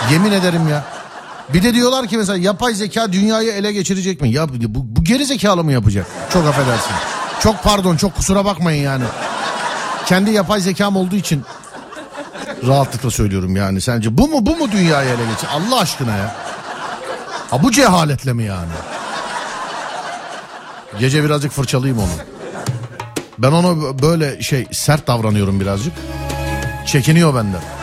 Yemin ederim ya. Bir de diyorlar ki mesela yapay zeka dünyayı ele geçirecek mi? Ya bu geri zekalı mı yapacak? Çok affedersin. Çok pardon, çok kusura bakmayın yani. Kendi yapay zekam olduğu için rahatlıkla söylüyorum yani. Sence bu mu dünyayı ele geçirecek? Allah aşkına ya. Ha bu cehaletle mi yani? Gece birazcık fırçalayayım onu. Ben ona böyle sert davranıyorum birazcık. Çekiniyor benden.